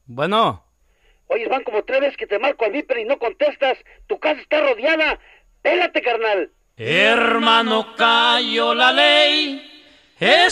Bueno. Oye, van como 3 veces que te marco al Viper y no contestas. Tu casa está rodeada. Pélate, carnal. Hermano, cayó la ley. Es